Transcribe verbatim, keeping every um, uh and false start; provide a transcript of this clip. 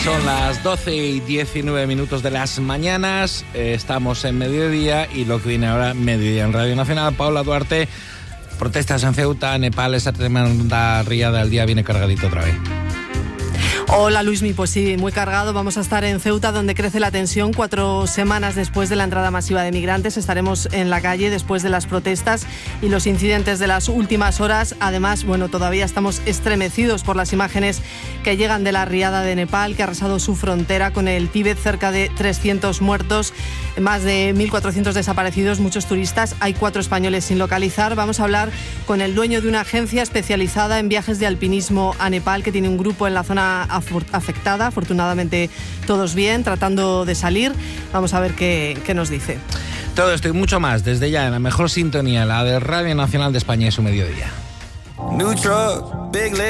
Son las doce y diecinueve minutos de las mañanas, eh, estamos en mediodía y lo que viene ahora, mediodía en Radio Nacional. Paula Duarte, protestas en Ceuta, Nepal, esa tremenda riada del día viene cargadito otra vez. Hola Luismi, pues sí, muy cargado. Vamos a estar en Ceuta, donde crece la tensión. Cuatro semanas después de la entrada masiva de migrantes, estaremos en la calle después de las protestas y los incidentes de las últimas horas. Además, bueno, todavía estamos estremecidos por las imágenes que llegan de la riada de Nepal, que ha arrasado su frontera con el Tíbet, cerca de trescientos muertos, más de mil cuatrocientos desaparecidos, muchos turistas. Hay cuatro españoles sin localizar. Vamos a hablar con el dueño de una agencia especializada en viajes de alpinismo a Nepal, que tiene un grupo en la zona afectada, afortunadamente todos bien, tratando de salir. Vamos a ver qué, qué nos dice. Todo esto y mucho más desde ya en la mejor sintonía, la de Radio Nacional de España y su mediodía.